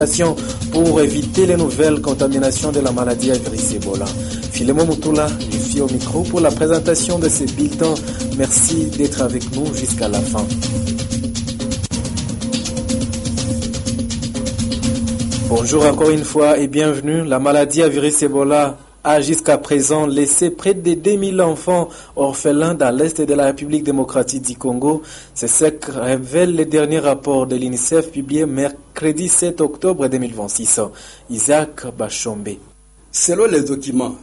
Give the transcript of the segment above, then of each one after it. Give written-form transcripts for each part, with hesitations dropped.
pour éviter les nouvelles contaminations de la maladie à virus Ebola. Filemon Moutoula, je suis au micro pour la présentation de ces bulletins. Merci d'être avec nous jusqu'à la fin. Bonjour encore une fois et bienvenue. La maladie à virus Ebola a jusqu'à présent laissé près de 2000 enfants orphelins dans l'est de la République démocratique du Congo. C'est ce que révèle le dernier rapport de l'UNICEF publié mercredi 7 octobre 2026. Isaac Bachombe. Selon les documents,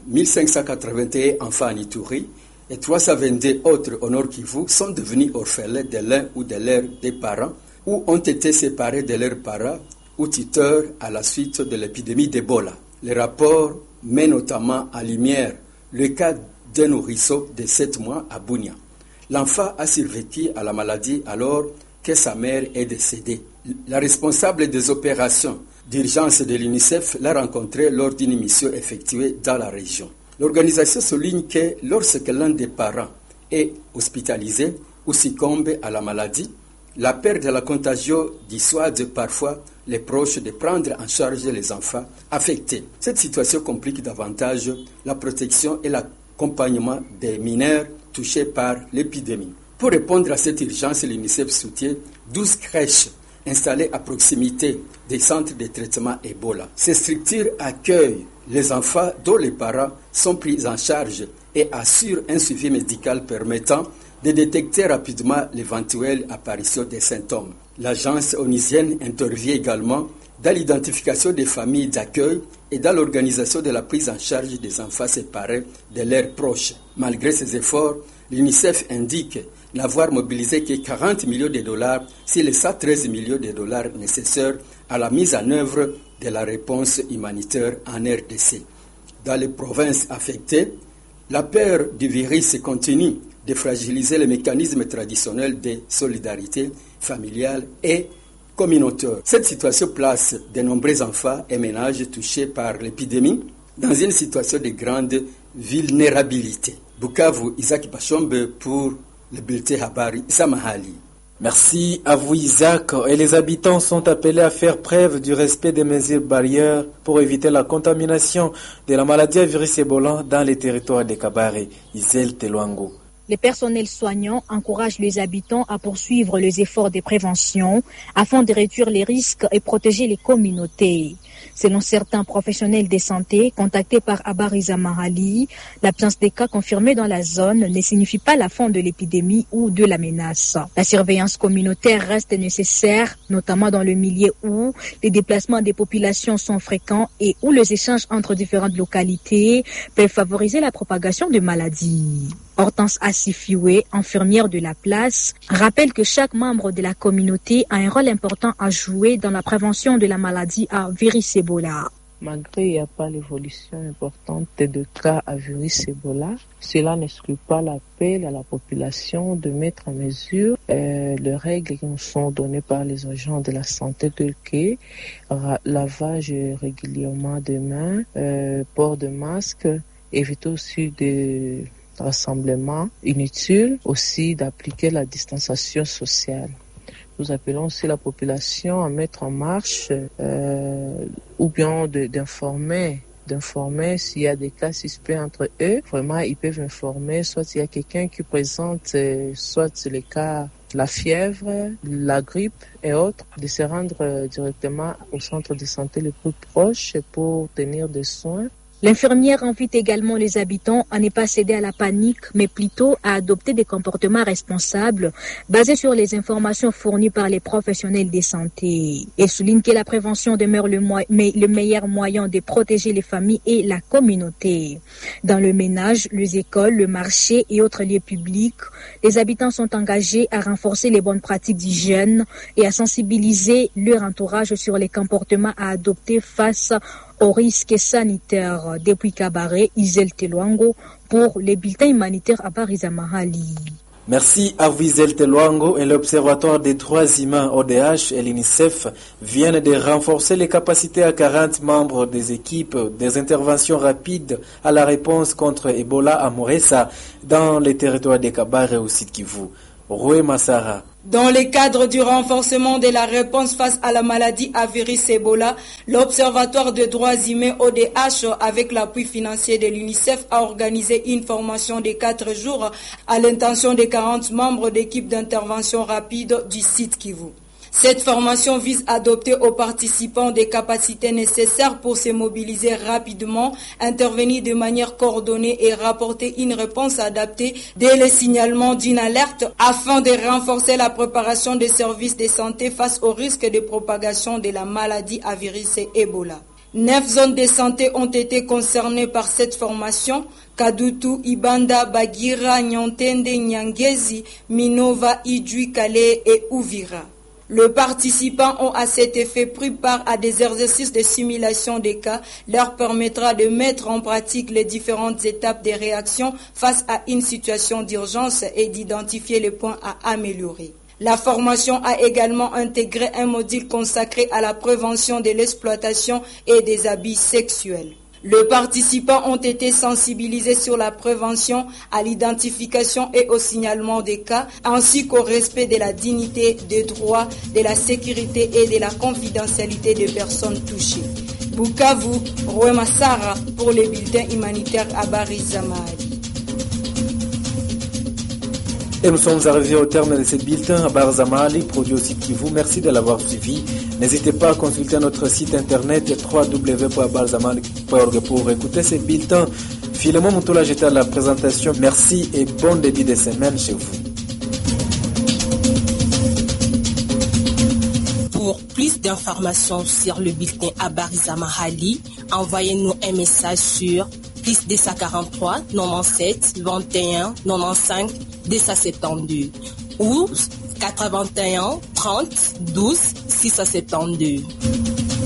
1581 enfants en Ituri et 322 autres au Nord Kivu sont devenus orphelins de l'un ou de leurs deux parents ou ont été séparés de leurs parents ou tuteurs à la suite de l'épidémie d'Ebola. Le rapport met notamment en lumière le cas d'un nourrisson de 7 mois à Bunia. L'enfant a survécu à la maladie alors que sa mère est décédée. La responsable des opérations d'urgence de l'UNICEF l'a rencontré lors d'une mission effectuée dans la région. L'organisation souligne que lorsque l'un des parents est hospitalisé ou succombe à la maladie, la peur de la contagion dissuade parfois les proches de prendre en charge les enfants affectés. Cette situation complique davantage la protection et l'accompagnement des mineurs touchés par l'épidémie. Pour répondre à cette urgence, l'UNICEF soutient 12 crèches installées à proximité des centres de traitement Ebola. Ces structures accueillent les enfants dont les parents sont pris en charge et assurent un suivi médical permettant de détecter rapidement l'éventuelle apparition des symptômes. L'agence onusienne intervient également dans l'identification des familles d'accueil et dans l'organisation de la prise en charge des enfants séparés de leurs proches. Malgré ces efforts, l'UNICEF indique n'avoir mobilisé que 40 millions de dollars sur les 113 millions de dollars nécessaires à la mise en œuvre de la réponse humanitaire en RDC. Dans les provinces affectées, la peur du virus continue de fragiliser les mécanismes traditionnels de solidarité familiale et communautaire. Cette situation place de nombreux enfants et ménages touchés par l'épidémie dans une situation de grande vulnérabilité. Bukavu, Isaac Bachombe pour le bulletin Habari Samahali. Merci à vous Isaac. Et les habitants sont appelés à faire preuve du respect des mesures barrières pour éviter la contamination de la maladie à virus Ebola dans les territoires de Kabare. Isel Telwango. Les personnels soignants encouragent les habitants à poursuivre les efforts de prévention afin de réduire les risques et protéger les communautés. Selon certains professionnels de santé contactés par Habari Mahali, l'absence des cas confirmés dans la zone ne signifie pas la fin de l'épidémie ou de la menace. La surveillance communautaire reste nécessaire, notamment dans le milieu où les déplacements des populations sont fréquents et où les échanges entre différentes localités peuvent favoriser la propagation de maladies. Hortense Assifioué, infirmière de la place, rappelle que chaque membre de la communauté a un rôle important à jouer dans la prévention de la maladie à virus Ebola. Malgré il n'y a pas l'évolution importante de cas à virus Ebola, cela n'exclut pas l'appel à la population de mettre en mesure les règles qui nous sont données par les agents de la santé tels que lavage régulièrement des mains, port de masque, éviter aussi de rassemblements inutiles, aussi d'appliquer la distanciation sociale. Nous appelons aussi la population à mettre en marche ou bien d'informer s'il y a des cas suspects entre eux. Vraiment, ils peuvent informer, soit il y a quelqu'un qui présente, soit c'est le cas la fièvre, la grippe et autres, de se rendre directement au centre de santé le plus proche pour tenir des soins. L'infirmière invite également les habitants à ne pas céder à la panique, mais plutôt à adopter des comportements responsables basés sur les informations fournies par les professionnels de santé. Elle souligne que la prévention demeure le meilleur moyen de protéger les familles et la communauté. Dans le ménage, les écoles, le marché et autres lieux publics, les habitants sont engagés à renforcer les bonnes pratiques d'hygiène et à sensibiliser leur entourage sur les comportements à adopter face aux risques sanitaires. Depuis Kabare, Isel Telwango pour les bulletins humanitaires à Habari Mahali. Merci à Wiesel Telwango et l'Observatoire des droits humains ODH et l'UNICEF viennent de renforcer les capacités à 40 membres des équipes des interventions rapides à la réponse contre Ebola à Moressa dans les territoires de Kabare et au Sud Kivu. Roué Massara. Dans le cadre du renforcement de la réponse face à la maladie à virus Ebola, l'Observatoire des droits humains ODH, avec l'appui financier de l'UNICEF, a organisé une formation de 4 jours à l'intention des 40 membres d'équipe d'intervention rapide du site Kivu. Cette formation vise à adopter aux participants des capacités nécessaires pour se mobiliser rapidement, intervenir de manière coordonnée et rapporter une réponse adaptée dès le signalement d'une alerte afin de renforcer la préparation des services de santé face au risque de propagation de la maladie à virus Ebola. 9 zones de santé ont été concernées par cette formation: Kadutu, Ibanda, Bagira, Nyontende, Nyangezi, Minova, Idjui, Kale et Uvira. Les participants ont à cet effet pris part à des exercices de simulation des cas, leur permettra de mettre en pratique les différentes étapes des réactions face à une situation d'urgence et d'identifier les points à améliorer. La formation a également intégré un module consacré à la prévention de l'exploitation et des abus sexuels. Les participants ont été sensibilisés sur la prévention, à l'identification et au signalement des cas, ainsi qu'au respect de la dignité, des droits, de la sécurité et de la confidentialité des personnes touchées. Bukavu, Roué Massara pour les bulletins humanitaires à Barizamari. Et nous sommes arrivés au terme de ce bulletin à Barzamali, produit au site Kivu. Merci de l'avoir suivi. N'hésitez pas à consulter notre site internet www.barzamali.org pour écouter ces bulletins. Philemon Moutoula, j'étais à la présentation. Merci et bon début de semaine chez vous. Pour plus d'informations sur le bulletin à Barzamali, envoyez-nous un message sur +243 97 21 95 272 ou 81 30 12 672.